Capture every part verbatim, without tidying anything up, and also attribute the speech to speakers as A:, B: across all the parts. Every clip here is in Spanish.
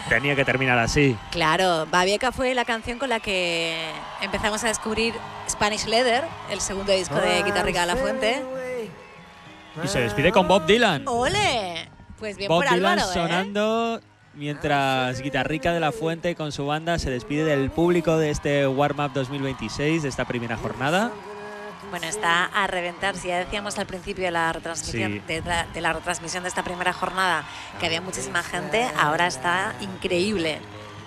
A: Tenía que terminar así.
B: Claro, Babieca fue la canción con la que empezamos a descubrir Spanish Leather, el segundo disco de Guitarrica de la Fuente.
A: Y se despide con Bob Dylan.
B: ¡Ole! Pues bien
A: Bob
B: por
A: Dylan
B: Álvaro,
A: sonando,
B: ¿eh?
A: mientras Guitarrica de la Fuente con su banda se despide del público de este Warm Up dos mil veintiséis, de esta primera jornada.
B: Bueno, está a reventar. Si ya decíamos al principio de la retransmisión,
A: Sí.
B: de, la, de la retransmisión de esta primera jornada que había muchísima gente, ahora está increíble.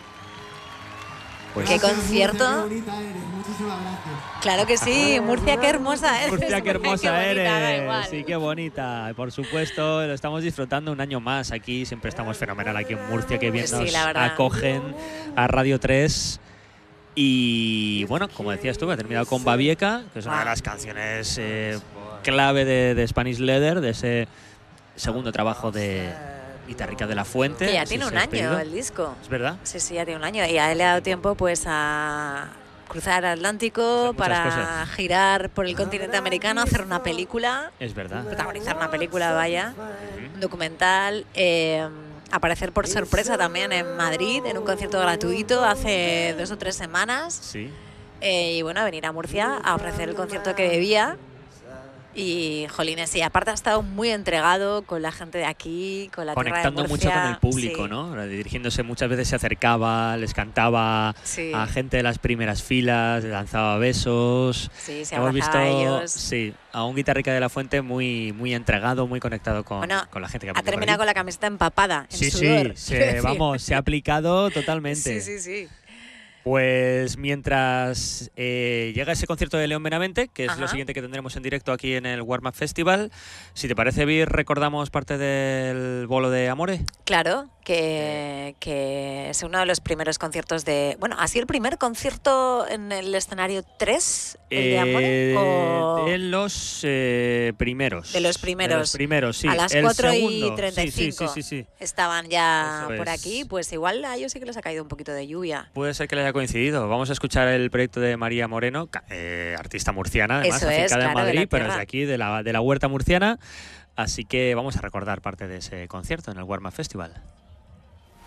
A: Pues
B: ¿Qué concierto?
C: Bonita eres, muchísimas gracias.
B: Claro que sí, Murcia, qué hermosa eres.
A: Murcia, qué hermosa
B: bonita, da
A: eres.
B: igual.
A: Sí, qué bonita. Por supuesto, lo estamos disfrutando un año más aquí. Siempre estamos fenomenal aquí en Murcia, que bien
B: Sí,
A: nos
B: la verdad.
A: acogen a Radio tres. Y bueno, como decías tú, ha terminado con Babieca, que es una de las canciones eh, clave de, de Spanish Leather, de ese segundo trabajo de Guitarrica de la Fuente.
B: Que ya
A: Así
B: tiene
A: se
B: un
A: ha
B: año
A: despedido.
B: el disco.
A: Es verdad.
B: Sí, sí, ya tiene un año. Y a él le ha dado tiempo pues a cruzar el Atlántico
A: Hacer muchas
B: para
A: cosas.
B: girar por el continente americano, hacer una película,
A: Es verdad.
B: protagonizar una película, vaya, un documental, eh, aparecer por sorpresa también en Madrid en un concierto gratuito hace dos o tres semanas.
A: Sí.
B: Eh, y bueno, venir a Murcia a ofrecer el concierto que debía. Y, jolines, sí, aparte ha estado muy entregado con la gente de aquí, con la
A: Conectando
B: tierra de
A: mucho
B: Murcia.
A: con el público,
B: Sí.
A: ¿no? Dirigiéndose muchas veces, se acercaba, les cantaba
B: Sí.
A: a gente de las primeras filas, le lanzaba besos.
B: Sí, se
A: Hemos visto,
B: abrazaba a ellos.
A: sí, a un Guitarrica de la Fuente muy, muy entregado, muy conectado con,
B: Bueno,
A: con la gente que ha
B: Ha
A: venido por
B: terminado
A: aquí.
B: con la camiseta empapada, en
A: Sí,
B: sudor.
A: sí, se, vamos, se ha aplicado totalmente.
B: Sí, sí, sí.
A: Pues mientras eh, llega ese concierto de León Benavente, que es
B: Ajá.
A: lo siguiente que tendremos en directo aquí en el Warm Up Festival, si te parece, Vir, recordamos parte del bolo de Amore.
B: Claro, que, que es uno de los primeros conciertos de... Bueno, ¿ha sido el primer concierto en el escenario tres, el de Amore?
A: Eh,
B: O
A: de los eh, primeros.
B: de los primeros.
A: De los primeros, sí.
B: A las
A: El
B: cuatro y
A: segundo,
B: treinta y
A: sí,
B: cinco
A: sí, sí, sí, sí.
B: estaban ya
A: Eso
B: por
A: es.
B: aquí, pues igual a ellos sí que les ha caído un poquito de lluvia.
A: Puede ser que le haya coincidido. Vamos a escuchar el proyecto de María Moreno, ca- eh, artista murciana, además,
B: Eso es,
A: afincada en
B: claro, de la
A: Madrid, pero es
B: tierra.
A: de aquí, de la, de la huerta murciana. Así que vamos a recordar parte de ese concierto en el Warm Up Festival.